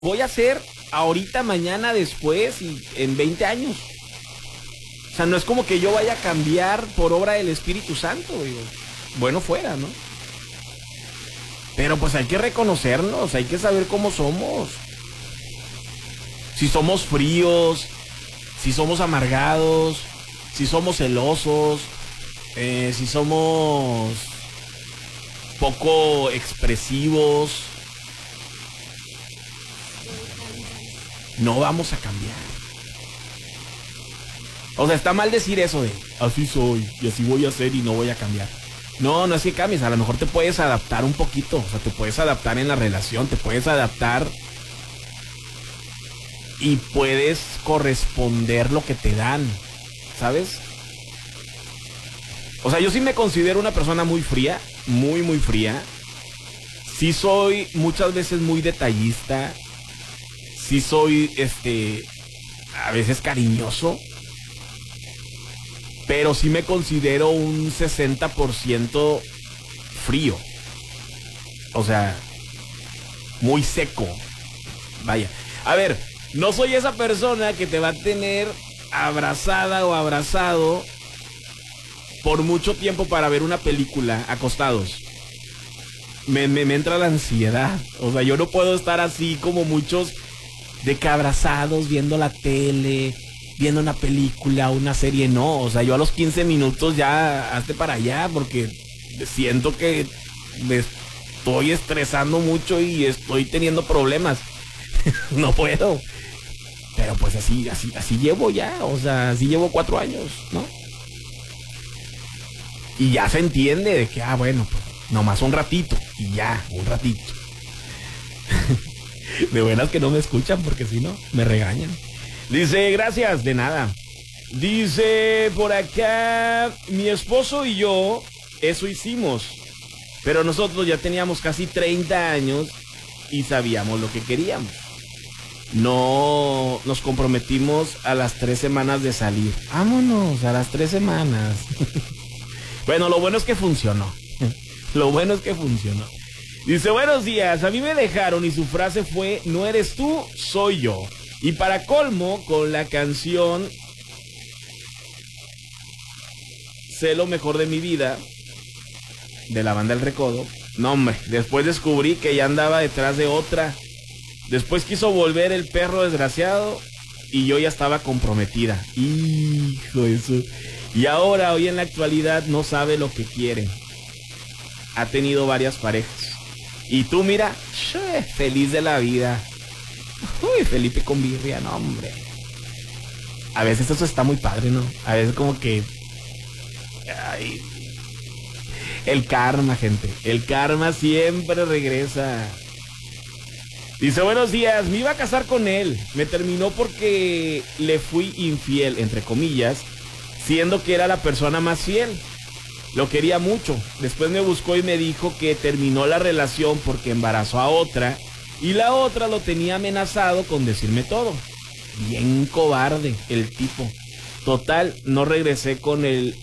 voy a hacer ahorita, mañana, después y en 20 años. O sea, no es como que yo vaya a cambiar por obra del Espíritu Santo, digo. Bueno fuera, ¿no? Pero pues hay que reconocernos, hay que saber cómo somos. Si somos fríos, si somos amargados, si somos celosos, si somos poco expresivos, no vamos a cambiar. O sea, está mal decir eso de así soy y así voy a ser y no voy a cambiar. No, no es que cambies, a lo mejor te puedes adaptar un poquito, o sea, te puedes adaptar en la relación, te puedes adaptar y puedes corresponder lo que te dan, ¿sabes? O sea, yo sí me considero una persona muy fría, muy, muy fría. Sí soy muchas veces muy detallista, sí soy, a veces cariñoso, pero sí me considero un 60% frío. O sea, muy seco. Vaya. A ver, no soy esa persona que te va a tener abrazada o abrazado por mucho tiempo para ver una película acostados. Me entra la ansiedad. O sea, yo no puedo estar así como muchos de que abrazados viendo la tele, viendo una película, una serie. No, o sea, yo a los 15 minutos ya hazte para allá porque siento que me estoy estresando mucho y estoy teniendo problemas. No puedo. Pero pues así llevo ya, o sea, así llevo 4 años, ¿no? Y ya se entiende de que, bueno, pues nomás un ratito, y ya, un ratito. De buenas que no me escuchan porque si no, me regañan. Dice, gracias, de nada. Dice por acá, mi esposo y yo, eso hicimos. Pero nosotros ya teníamos casi 30 años y sabíamos lo que queríamos. No nos comprometimos a las 3 semanas de salir. Vámonos, a las 3 semanas. Bueno, lo bueno es que funcionó. Lo bueno es que funcionó. Dice, buenos días, a mí me dejaron y su frase fue, no eres tú, soy yo. Y para colmo, con la canción Sé lo mejor de mi vida, de la banda El Recodo, no hombre, después descubrí que ya andaba detrás de otra. Después quiso volver el perro desgraciado y yo ya estaba comprometida. Hijo de su... Y ahora, hoy en la actualidad, no sabe lo que quiere. Ha tenido varias parejas. Y tú, mira, feliz de la vida. Uy, Felipe con birria, no, hombre. A veces eso está muy padre, ¿no? A veces como que... Ay, el karma, gente. El karma siempre regresa. Dice, buenos días, me iba a casar con él. Me terminó porque le fui infiel, entre comillas, siendo que era la persona más fiel. Lo quería mucho. Después me buscó y me dijo que terminó la relación porque embarazó a otra y la otra lo tenía amenazado con decirme todo. Bien cobarde el tipo. Total, no regresé con él.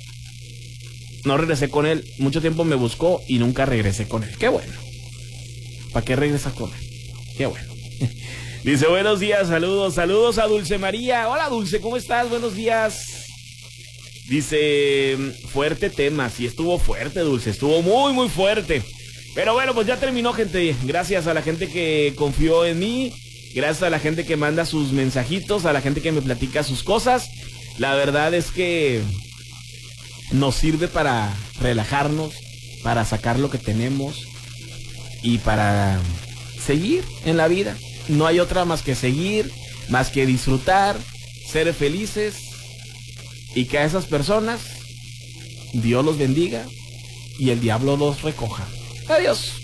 Mucho tiempo me buscó y nunca regresé con él. Qué bueno. ¿Para qué regresas con él? Qué bueno. Dice, buenos días, saludos a Dulce María. Hola Dulce, ¿cómo estás? Buenos días. Dice, fuerte tema. Sí, estuvo fuerte, Dulce, estuvo muy, muy fuerte. Pero bueno, pues ya terminó, gente. Gracias a la gente que confió en mí. Gracias a la gente que manda sus mensajitos, a la gente que me platica sus cosas. La verdad es que nos sirve para relajarnos, para sacar lo que tenemos y para seguir en la vida. No hay otra más que seguir, más que disfrutar, ser felices y que a esas personas Dios los bendiga y el diablo los recoja. Adiós.